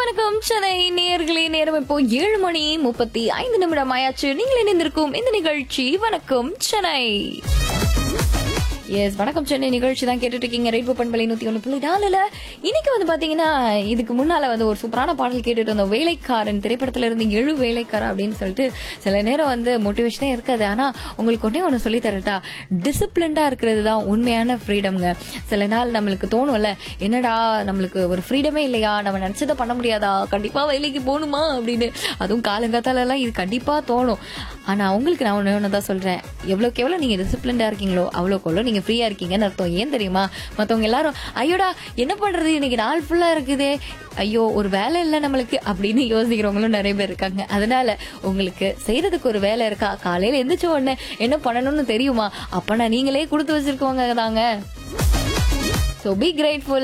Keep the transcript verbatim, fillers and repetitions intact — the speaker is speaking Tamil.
வணக்கம் சென்னை நேயர்களே, நேரம் இப்போ ஏழு மணி முப்பத்தி ஐந்து நிமிடம் ஆயாச்சு. நீங்கள் இணைந்திருக்கும் இந்த நிகழ்ச்சி வணக்கம் சென்னை. எஸ், வணக்கம் சென்னை நிகழ்ச்சி தான் கேட்டுட்டு இருக்கீங்க. ரெயின்போ பண்பலை நூத்தி ஒண்ணு புள்ளி நாலுல இன்னைக்கு வந்து பாத்தீங்கன்னா, இதுக்கு முன்னால வந்து ஒரு சூப்பரான பாடல் கேட்டுட்டு இருந்தோம். வேலைக்காரன் திரைப்படத்துல இருந்து எழு வேலைக்காரா அப்படின்னு சொல்லிட்டு சில நேரம் வந்து மோட்டிவேஷனே இருக்காது. ஆனா உங்களுக்கு ஒன்னே ஒண்ணு சொல்லி தரட்டா, டிசிப்ளின்டா இருக்கிறது தான் உண்மையான ஃப்ரீடம்ங்க. சில நாள் நம்மளுக்கு தோணும்ல, என்னடா நம்மளுக்கு ஒரு ஃப்ரீடமே இல்லையா, நம்ம நினைச்சதை பண்ண முடியாதா, கண்டிப்பா வேலைக்கு போகணுமா அப்படின்னு. அதுவும் காலங்காத்தால எல்லாம் இது கண்டிப்பா தோணும். ஆனா உங்களுக்கு நான் ஒண்ணு ஒண்ணுதான் சொல்றேன், எவ்வளவுக்கு எவ்வளவு நீங்க டிசிப்ளின்டா இருக்கீங்களோ அவ்வளவுக்கு எவ்வளவு நீங்க ஃப்ரீயா இருக்கீங்கன்னு அர்த்தம். ஏன் தெரியுமா? மத்தவங்க எல்லாரும் ஐயோடா என்ன பண்றது, இன்னைக்கு நாள் ஃபுல்லா இருக்குதே, ஐயோ ஒரு வேலை இல்லை நம்மளுக்கு அப்படின்னு யோசிக்கிறவங்களும் நிறைய பேர் இருக்காங்க. அதனால உங்களுக்கு செய்யறதுக்கு ஒரு வேலை இருக்கா, காலையில எந்திரிச்ச உடனே என்ன பண்ணணும்னு தெரியுமா, அப்ப நான் நீங்களே கொடுத்து வச்சிருக்கவங்க தாங்க. So be grateful.